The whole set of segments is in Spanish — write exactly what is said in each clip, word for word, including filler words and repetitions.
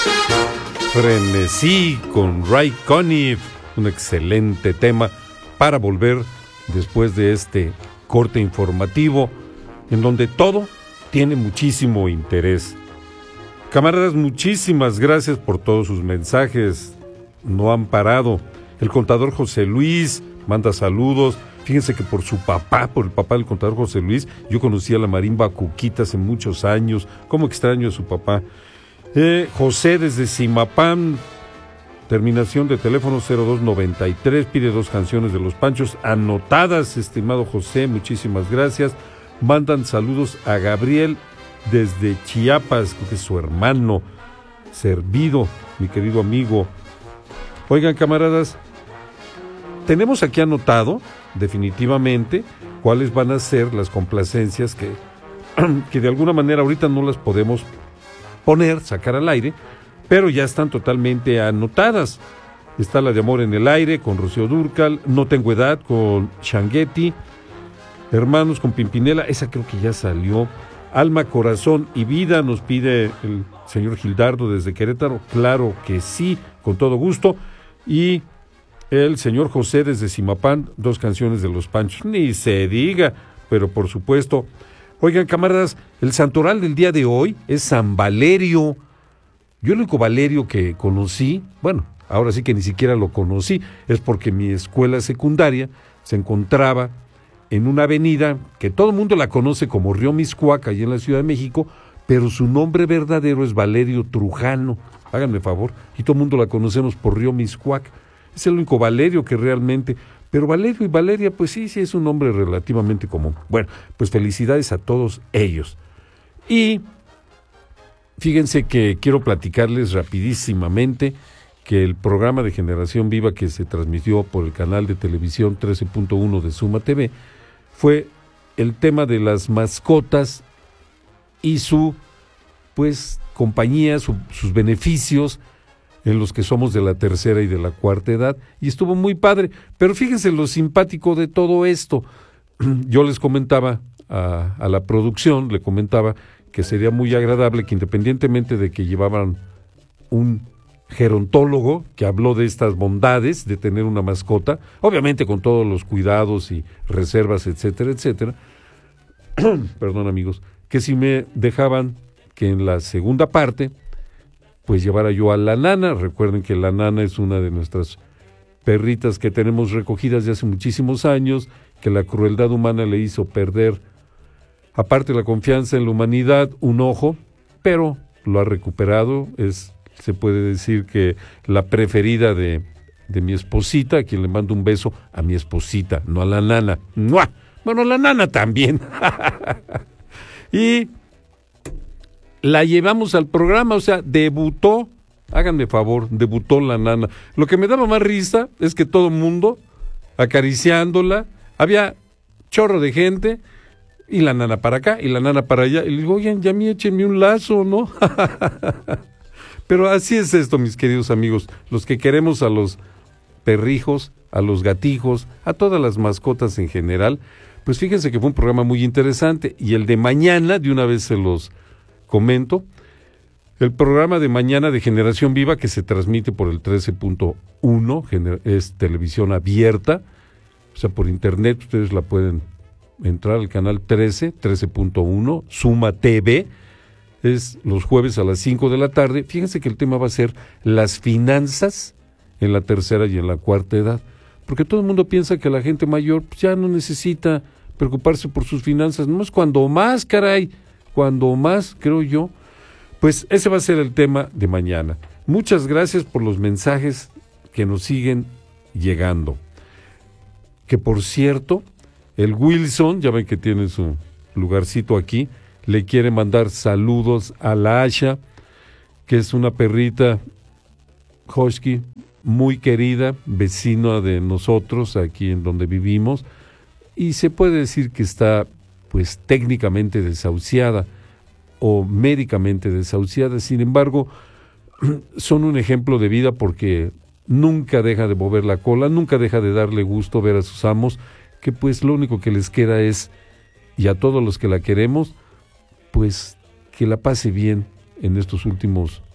Frenesí con Ray Conniff, un excelente tema para volver después de este corte informativo en donde todo tiene muchísimo interés. Camaradas, muchísimas gracias por todos sus mensajes, no han parado. El contador José Luis manda saludos. Fíjense que por su papá, por el papá del contador José Luis, yo conocí a la marimba Cuquita hace muchos años. Cómo extraño a su papá. Eh, José desde Zimapán, terminación de teléfono cero dos noventa y tres, pide dos canciones de Los Panchos anotadas, estimado José, muchísimas gracias. Mandan saludos a Gabriel desde Chiapas, creo que es su hermano, Servido, mi querido amigo. Oigan, camaradas, tenemos aquí anotado definitivamente cuáles van a ser las complacencias que, que de alguna manera ahorita no las podemos poner, sacar al aire, pero ya están totalmente anotadas. Está la de Amor en el Aire con Rocío Dúrcal, No Tengo Edad con Changuetti, Hermanos con Pimpinela, esa creo que ya salió. Alma, Corazón y Vida nos pide el señor Gildardo desde Querétaro, claro que sí, con todo gusto. Y el señor José desde Zimapán, dos canciones de Los Panchos, ni se diga, pero por supuesto. Oigan, camaradas, el santoral del día de hoy es San Valerio. Yo el único Valerio que conocí, bueno, ahora sí que ni siquiera lo conocí, es porque mi escuela secundaria se encontraba en una avenida que todo el mundo la conoce como Río Miscuac, allí en la Ciudad de México, pero su nombre verdadero es Valerio Trujano, háganme favor, y todo el mundo la conocemos por Río Miscuac. Es el único Valerio que realmente... Pero Valerio y Valeria, pues sí, sí es un nombre relativamente común. Bueno, pues felicidades a todos ellos. Y fíjense que quiero platicarles rapidísimamente que el programa de Generación Viva que se transmitió por el canal de televisión trece punto uno de Suma T V fue el tema de las mascotas y su, pues, compañía, su, sus beneficios en los que somos de la tercera y de la cuarta edad, y estuvo muy padre. Pero fíjense lo simpático de todo esto. Yo les comentaba a, a la producción, le comentaba que sería muy agradable que independientemente de que llevaban un gerontólogo que habló de estas bondades de tener una mascota, obviamente con todos los cuidados y reservas, etcétera, etcétera, perdón amigos, que si me dejaban que en la segunda parte pues llevara yo a la nana. Recuerden que la nana es una de nuestras perritas que tenemos recogidas de hace muchísimos años, que la crueldad humana le hizo perder, aparte de la confianza en la humanidad, un ojo, pero lo ha recuperado. Es, se puede decir que la preferida de, de mi esposita, a quien le mando un beso, a mi esposita, no a la nana. ¡Mua! Bueno, a la nana también. Y la llevamos al programa, o sea, debutó, háganme favor, debutó la nana. Lo que me daba más risa es que todo el mundo acariciándola, había chorro de gente, y la nana para acá, y la nana para allá, y le digo, oigan, ya me échenme un lazo, ¿no? Pero así es esto, mis queridos amigos, los que queremos a los perrijos, a los gatijos, a todas las mascotas en general, pues fíjense que fue un programa muy interesante, y el de mañana, de una vez se los comento, el programa de mañana de Generación Viva que se transmite por el trece punto uno, es televisión abierta, o sea, por internet ustedes la pueden entrar al canal trece, trece punto uno, Suma T V, es los jueves a las cinco de la tarde. Fíjense que el tema va a ser las finanzas en la tercera y en la cuarta edad, porque todo el mundo piensa que la gente mayor pues, ya no necesita preocuparse por sus finanzas, no es cuando más, caray, cuando más, creo yo. Pues ese va a ser el tema de mañana. Muchas gracias por los mensajes que nos siguen llegando. Que por cierto, el Wilson, ya ven que tiene su lugarcito aquí, le quiere mandar saludos a la Asha, que es una perrita husky muy querida, vecina de nosotros aquí en donde vivimos, y se puede decir que está pues técnicamente desahuciada o médicamente desahuciada. Sin embargo, son un ejemplo de vida porque nunca deja de mover la cola, nunca deja de darle gusto ver a sus amos, que pues lo único que les queda es, y a todos los que la queremos, pues que la pase bien en estos últimos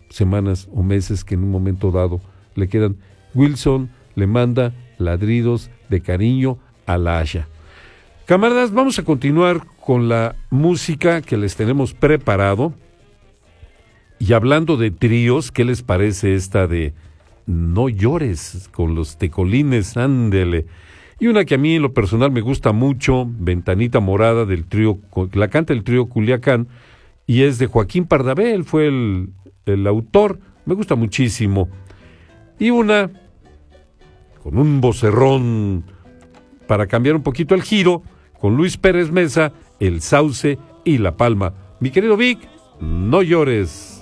semanas o meses que en un momento dado le quedan. Wilson le manda ladridos de cariño a la Asha. Camaradas, vamos a continuar con la música que les tenemos preparado. Y hablando de tríos, ¿qué les parece esta de No llores con los Tecolines? Ándele. Y una que a mí en lo personal me gusta mucho, Ventanita Morada, del trío, la canta el trío Culiacán, y es de Joaquín Pardavé, él fue el, el autor, me gusta muchísimo. Y una con un vocerrón para cambiar un poquito el giro, con Luis Pérez Mesa, El Sauce y La Palma. Mi querido Vic, no llores.